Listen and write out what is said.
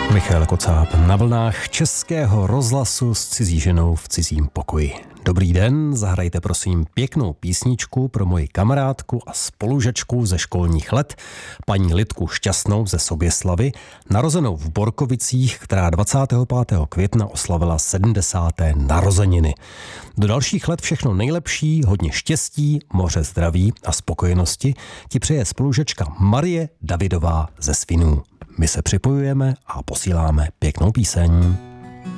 Michal Kocáb na vlnách Českého rozhlasu s cizí ženou v cizím pokoji. Dobrý den, zahrajte prosím pěknou písničku pro moji kamarádku a spolužačku ze školních let, paní Lidku Šťastnou ze Soběslavy, narozenou v Borkovicích, která 25. května oslavila 70. narozeniny. Do dalších let všechno nejlepší, hodně štěstí, moře zdraví a spokojenosti ti přeje spolužačka Marie Davidová ze Svinů. My se připojujeme a posíláme pěknou píseň.